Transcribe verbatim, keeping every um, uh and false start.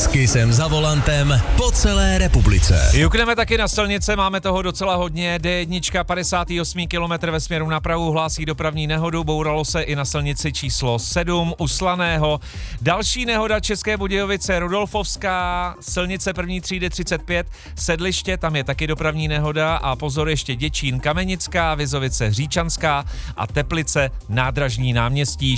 Kisem za volantem po celé republice. Jukneme taky na silnice, máme toho docela hodně. D jedna padesátý osmý kilometr ve směru na Prahu hlásí dopravní nehodu, bouralo se i na silnici číslo sedm u Slaného. Další nehoda České Budějovice, Rudolfovská, silnice první třídy třicet pět, Sedliště, tam je taky dopravní nehoda a pozor ještě Děčín, Kamenická, Vizovice, Hříčanská a Teplice, Nádražní náměstí.